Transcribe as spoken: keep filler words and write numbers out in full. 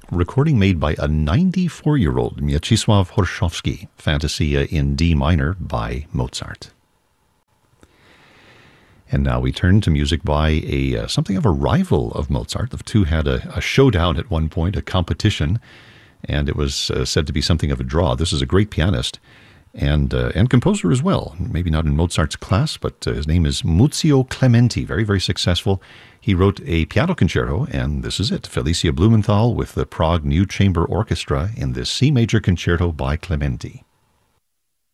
recording made by a ninety-four-year-old Mieczysław Horszowski, Fantasia in D minor by Mozart. And now we turn to music by a uh, something of a rival of Mozart. The two had a, a showdown at one point, a competition, and it was uh, said to be something of a draw. This is a great pianist and uh, and composer as well. Maybe not in Mozart's class, but uh, his name is Muzio Clementi. Very, very successful. He wrote a piano concerto, and this is it. Felicia Blumenthal with the Prague New Chamber Orchestra in this C major concerto by Clementi.